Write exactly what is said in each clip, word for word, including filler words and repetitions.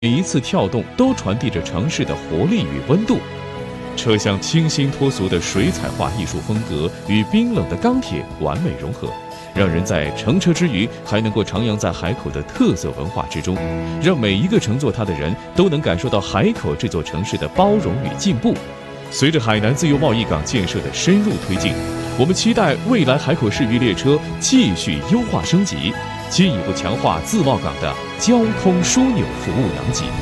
每一次跳动都传递着城市的活力与温度。车厢清新脱俗的水彩画艺术风格与冰冷的钢铁完美融合，让人在乘车之余还能够徜徉在海口的特色文化之中，让每一个乘坐它的人都能感受到海口这座城市的包容与进步。随着海南自由贸易港建设的深入推进，我们期待未来海口市域列车继续优化升级，进一步强化自贸港的交通枢纽服务能级。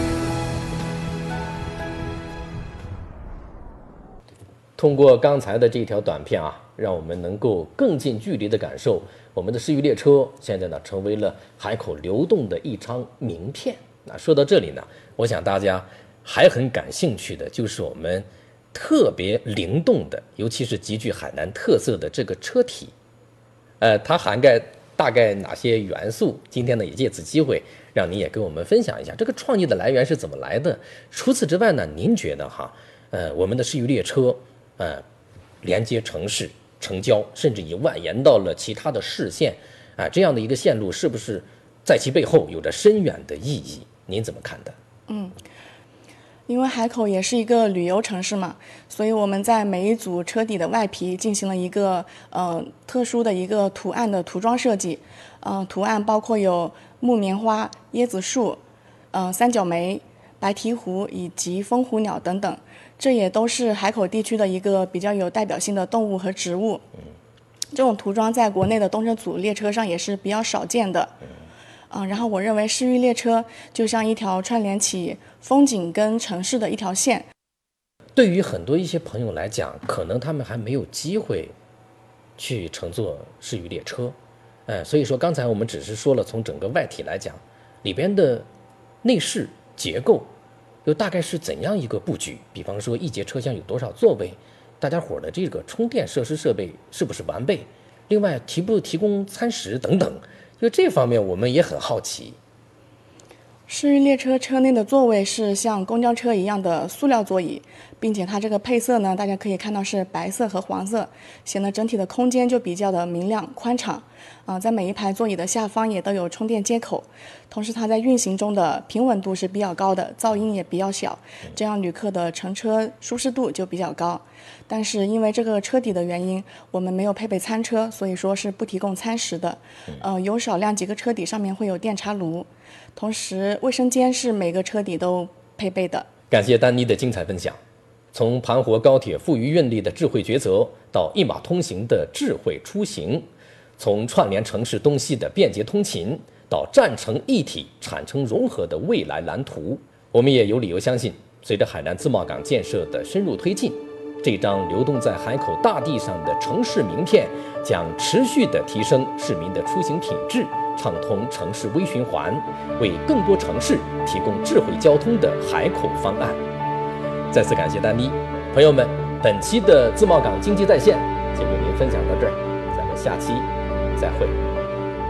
通过刚才的这条短片啊，让我们能够更近距离的感受我们的市域列车现在呢成为了海口流动的一张名片。那说到这里呢，我想大家还很感兴趣的就是我们特别灵动的，尤其是极具海南特色的这个车体，呃，它涵盖大概哪些元素？今天呢，也借此机会让您也跟我们分享一下这个创意的来源是怎么来的。除此之外呢，您觉得哈，呃，我们的市域列车，呃，连接城市、城郊，甚至以外延到了其他的市县，啊、呃，这样的一个线路，是不是在其背后有着深远的意义？您怎么看的？ 嗯。因为海口也是一个旅游城市嘛，所以我们在每一组车底的外皮进行了一个呃特殊的一个图案的涂装设计，呃，图案包括有木棉花、椰子树、呃三角梅、白鹈鹕以及风虎鸟等等，这也都是海口地区的一个比较有代表性的动物和植物。这种涂装在国内的东征组列车上也是比较少见的。嗯，然后我认为市域列车就像一条串联起风景跟城市的一条线。 对于很多一些朋友来讲，可能他们还没有机会去乘坐市域列车，呃，所以说刚才我们只是说了从整个外体来讲，里边的内饰结构又大概是怎样一个布局？比方说一节车厢有多少座位，大家伙的这个充电设施设备是不是完备？另外提不提供餐食等等。就这方面我们也很好奇。 市域列车车内的座位是像公交车一样的塑料座椅，并且它这个配色呢，大家可以看到是白色和黄色，显得整体的空间就比较的明亮宽敞。啊、呃，在每一排座椅的下方也都有充电接口，同时它在运行中的平稳度是比较高的，噪音也比较小，这样旅客的乘车舒适度就比较高。但是因为这个车底的原因，我们没有配备餐车，所以说是不提供餐食的。呃，有少量几个车底上面会有电茶炉，同时卫生间是每个车底都配备的。 感谢丹妮的精彩分享，从盘活高铁富余运力的智慧抉择，到一马通行的智慧出行，从串联城市东西的便捷通勤，到站城一体、产城融合的未来蓝图，我们也有理由相信，随着海南自贸港建设的深入推进，这张流动在海口大地上的城市名片将持续地提升市民的出行品质，畅通城市微循环，为更多城市提供智慧交通的海口方案。再次感谢丹妮，朋友们，本期的自贸港经济在线就为您分享到这儿，咱们下期再会。